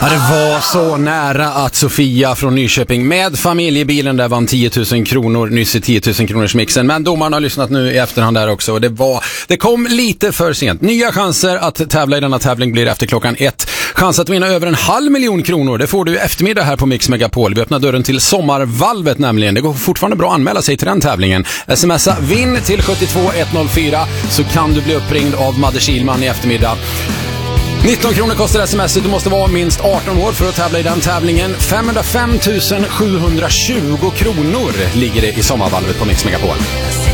Ja, det var så nära att Sofia från Nyköping med familjebilen där vann 10 000 kronor nyss i 10 000 kronors mixen. Men domaren har lyssnat nu i efterhand där också. Och det kom lite för sent. Nya chanser att tävla i denna tävling blir efter klockan 1. Chans att vinna över 500 000 kronor. Det får du eftermiddag här på Mix Megapol. Vi öppnar dörren till sommarvalvet nämligen. Det går fortfarande bra att anmäla sig till den tävlingen. Smsa vinn till 72104 så kan du bli uppringd av Madde Kilman i eftermiddag. 19 kronor kostar sms. Du måste vara minst 18 år för att tävla i den tävlingen. 505 720 kronor ligger det i sommarvalvet på Mix Megapol.